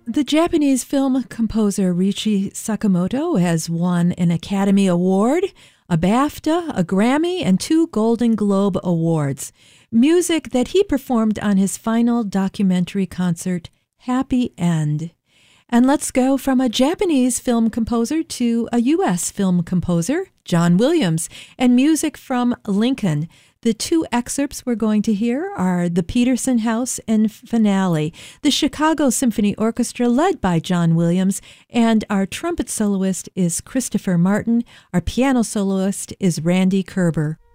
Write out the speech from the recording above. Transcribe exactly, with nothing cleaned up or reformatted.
The Japanese film composer Ryuichi Sakamoto has won an Academy Award, a BAFTA, a Grammy, and two Golden Globe Awards. Music that he performed on his final documentary concert, Happy End. And let's go from a Japanese film composer to a U S film composer, John Williams, and music from Lincoln. The two excerpts we're going to hear are The Peterson House and Finale, the Chicago Symphony Orchestra led by John Williams, and our trumpet soloist is Christopher Martin. Our piano soloist is Randy Kerber.